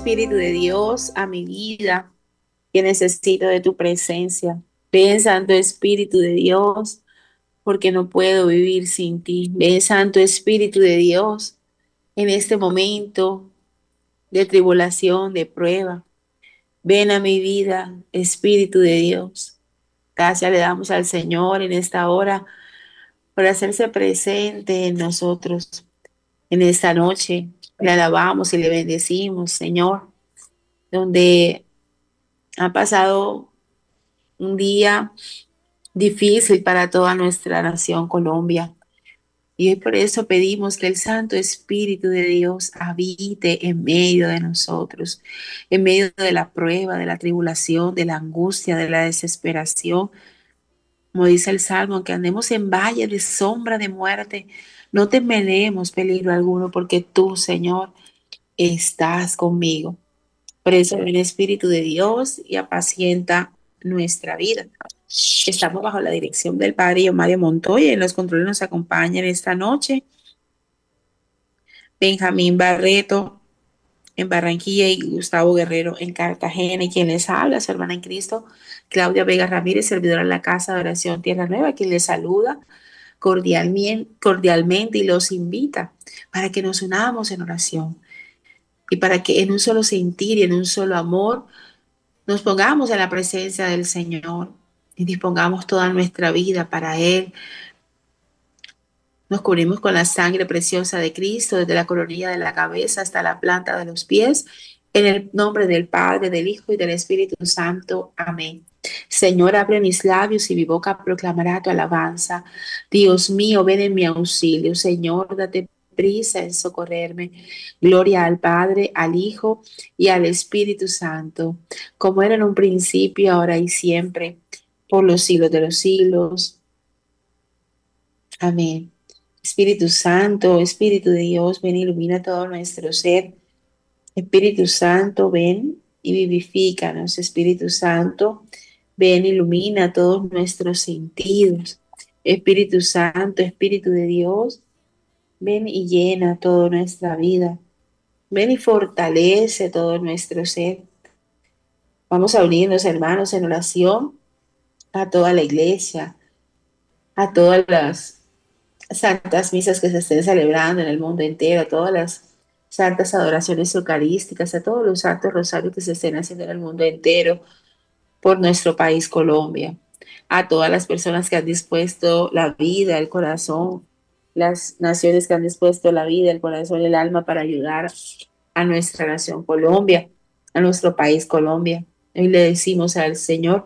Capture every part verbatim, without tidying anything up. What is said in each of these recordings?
Espíritu de Dios, a mi vida, que necesito de tu presencia. Ven, Santo Espíritu de Dios, porque no puedo vivir sin ti. Ven, Santo Espíritu de Dios, en este momento de tribulación, de prueba. Ven a mi vida, Espíritu de Dios. Gracias le damos al Señor en esta hora por hacerse presente en nosotros. En esta noche le alabamos y le bendecimos, Señor, donde ha pasado un día difícil para toda nuestra nación Colombia. Y hoy por eso pedimos que el Santo Espíritu de Dios habite en medio de nosotros, en medio de la prueba, de la tribulación, de la angustia, de la desesperación. Como dice el Salmo, aunque andemos en valle de sombra de muerte, no temeremos peligro alguno, porque tú, Señor, estás conmigo. Por eso ven Espíritu de Dios y apacienta nuestra vida. Estamos bajo la dirección del Padre Mario Montoya. En los controles nos acompañan esta noche Benjamín Barreto en Barranquilla y Gustavo Guerrero en Cartagena. Y quien les habla, su hermana en Cristo, Claudia Vega Ramírez, servidora en la Casa de Oración Tierra Nueva, quien les saluda cordialmente, cordialmente y los invita para que nos unamos en oración y para que en un solo sentir y en un solo amor nos pongamos en la presencia del Señor y dispongamos toda nuestra vida para Él. Nos cubrimos con la sangre preciosa de Cristo, desde la coronilla de la cabeza hasta la planta de los pies, en el nombre del Padre, del Hijo y del Espíritu Santo. Amén. Señor, abre mis labios y mi boca proclamará tu alabanza. Dios mío, ven en mi auxilio. Señor, date prisa en socorrerme. Gloria al Padre, al Hijo y al Espíritu Santo, como era en un principio, ahora y siempre, por los siglos de los siglos. Amén. Espíritu Santo, Espíritu de Dios, ven, ilumina todo nuestro ser. Espíritu Santo, ven y vivifícanos. Espíritu Santo, ven, ilumina todos nuestros sentidos. Espíritu Santo, Espíritu de Dios, ven y llena toda nuestra vida. Ven y fortalece todo nuestro ser. Vamos a unirnos, hermanos, en oración a toda la iglesia, a todas las santas misas que se estén celebrando en el mundo entero, a todas las santas adoraciones eucarísticas, a todos los santos rosarios que se estén haciendo en el mundo entero por nuestro país Colombia, a todas las personas que han dispuesto la vida, el corazón, las naciones que han dispuesto la vida, el corazón y el alma para ayudar a nuestra nación Colombia, a nuestro país Colombia. Y le decimos al Señor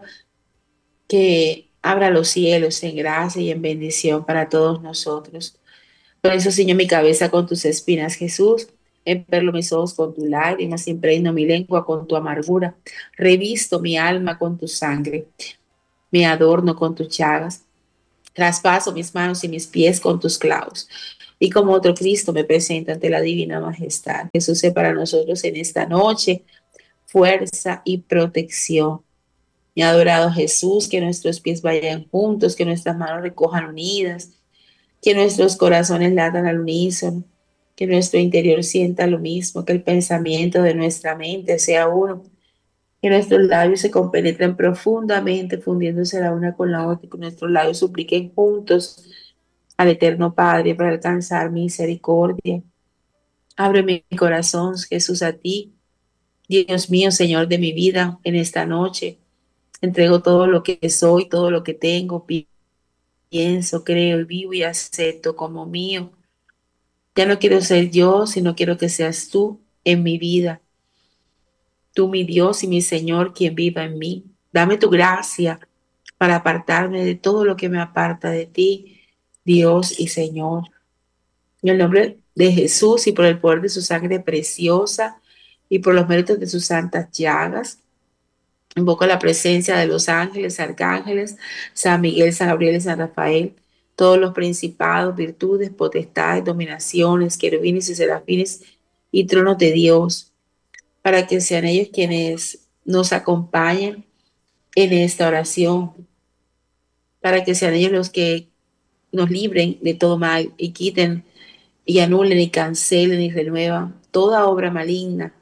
que abra los cielos en gracia y en bendición para todos nosotros. Por eso ciño mi cabeza con tus espinas, Jesús. Emperlo mis ojos con tu lágrimas, impregno mi lengua con tu amargura. Revisto mi alma con tu sangre, me adorno con tus chagas. Traspaso mis manos y mis pies con tus clavos. Y como otro Cristo me presento ante la divina majestad. Jesús sea para nosotros en esta noche fuerza y protección. Mi adorado Jesús, que nuestros pies vayan juntos, que nuestras manos recojan unidas, que nuestros corazones latan al unísono, que nuestro interior sienta lo mismo, que el pensamiento de nuestra mente sea uno, que nuestros labios se compenetren profundamente, fundiéndose la una con la otra, y que nuestros labios supliquen juntos al Eterno Padre para alcanzar misericordia. Abre mi corazón, Jesús, a ti, Dios mío, Señor de mi vida, en esta noche. Entrego todo lo que soy, todo lo que tengo, pienso, creo y vivo y acepto como mío. Ya no quiero ser yo, sino quiero que seas tú en mi vida. Tú, mi Dios y mi Señor, quien viva en mí. Dame tu gracia para apartarme de todo lo que me aparta de ti, Dios y Señor. En el nombre de Jesús y por el poder de su sangre preciosa y por los méritos de sus santas llagas, invoco la presencia de los ángeles, arcángeles, San Miguel, San Gabriel y San Rafael, todos los principados, virtudes, potestades, dominaciones, querubines y serafines y tronos de Dios, para que sean ellos quienes nos acompañen en esta oración, para que sean ellos los que nos libren de todo mal y quiten y anulen y cancelen y renuevan toda obra maligna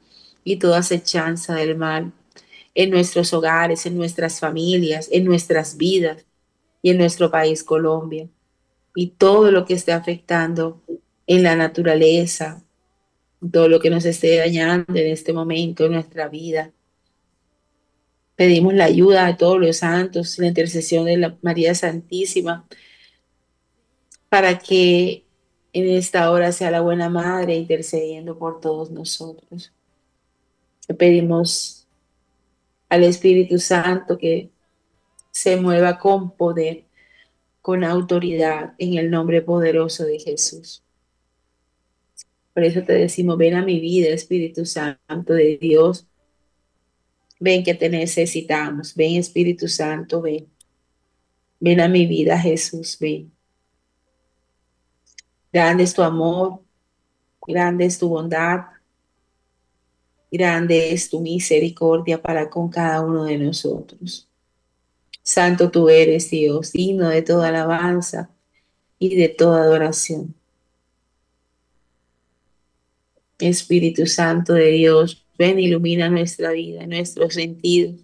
y toda acechanza del mal en nuestros hogares, en nuestras familias, en nuestras vidas y en nuestro país Colombia, y todo lo que esté afectando en la naturaleza, todo lo que nos esté dañando en este momento en nuestra vida. Pedimos la ayuda de todos los santos, la intercesión de la María Santísima, para que en esta hora sea la buena Madre intercediendo por todos nosotros. Le pedimos al Espíritu Santo que se mueva con poder, con autoridad, en el nombre poderoso de Jesús. Por eso te decimos, ven a mi vida, Espíritu Santo de Dios. Ven que te necesitamos. Ven, Espíritu Santo, ven. Ven a mi vida, Jesús, ven. Grande es tu amor, grande es tu bondad, grande es tu misericordia para con cada uno de nosotros. Santo tú eres, Dios, digno de toda alabanza y de toda adoración. Espíritu Santo de Dios, ven, ilumina nuestra vida, nuestros sentidos.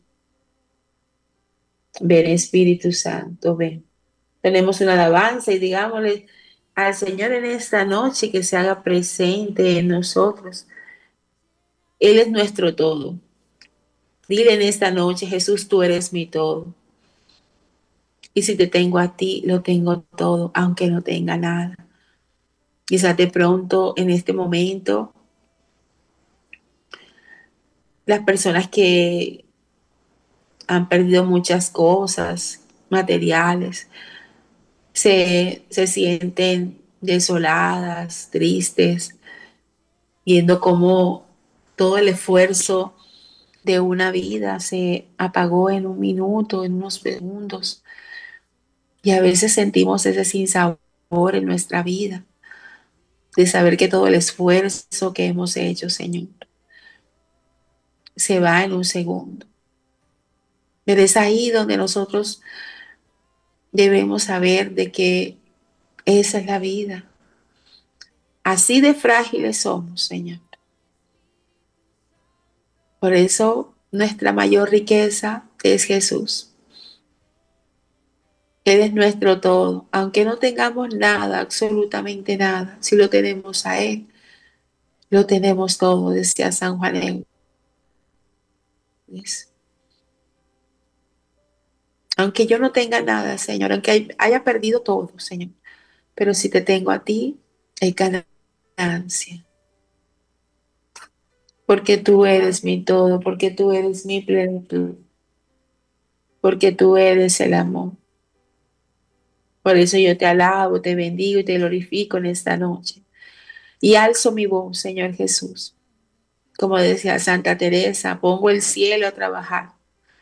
Ven, Espíritu Santo, ven. Tenemos una alabanza y digámosle al Señor en esta noche que se haga presente en nosotros. Él es nuestro todo. Dile en esta noche, Jesús, tú eres mi todo. Y si te tengo a ti, lo tengo todo, aunque no tenga nada. Quizás de pronto, en este momento, las personas que han perdido muchas cosas materiales se, se sienten desoladas, tristes, viendo cómo todo el esfuerzo de una vida se apagó en un minuto, en unos segundos. Y a veces sentimos ese sinsabor en nuestra vida, de saber que todo el esfuerzo que hemos hecho, Señor, se va en un segundo. Pero es ahí donde nosotros debemos saber de que esa es la vida. Así de frágiles somos, Señor. Por eso nuestra mayor riqueza es Jesús. Él es nuestro todo. Aunque no tengamos nada, absolutamente nada, si lo tenemos a Él, lo tenemos todo, decía San Juan Eudes. Aunque yo no tenga nada, Señor, aunque haya perdido todo, Señor, pero si te tengo a ti, hay ganancia. Porque tú eres mi todo, porque tú eres mi plenitud, porque tú eres el amor. Por eso yo te alabo, te bendigo y te glorifico en esta noche. Y alzo mi voz, Señor Jesús. Como decía Santa Teresa, pongo el cielo a trabajar.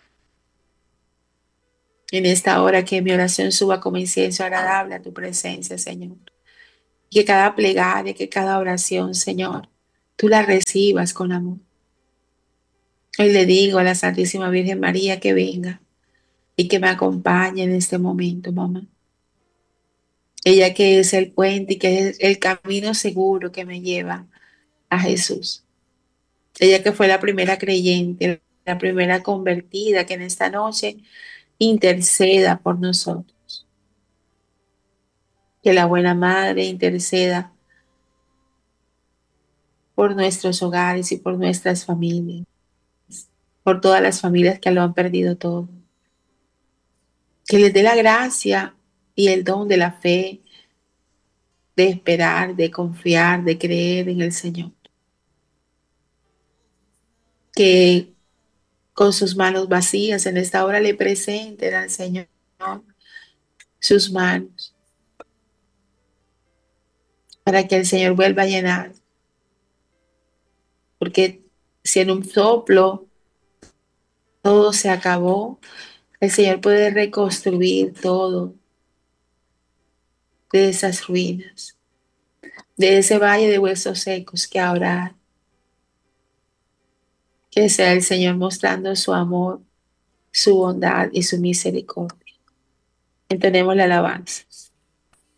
En esta hora que mi oración suba como incienso agradable a tu presencia, Señor. Y que cada plegaria, que cada oración, Señor, tú la recibas con amor. Hoy le digo a la Santísima Virgen María que venga y que me acompañe en este momento, mamá. Ella que es el puente y que es el camino seguro que me lleva a Jesús. Ella que fue la primera creyente, la primera convertida, que en esta noche interceda por nosotros. Que la buena Madre interceda por nuestros hogares y por nuestras familias, por todas las familias que lo han perdido todo. Que les dé la gracia y el don de la fe, de esperar, de confiar, de creer en el Señor. Que con sus manos vacías en esta hora le presenten al Señor sus manos, para que el Señor vuelva a llenar. Porque si en un soplo todo se acabó, el Señor puede reconstruir todo de esas ruinas, de ese valle de huesos secos que ahora hay. Que sea el Señor mostrando su amor, su bondad y su misericordia. Entendemos la alabanza.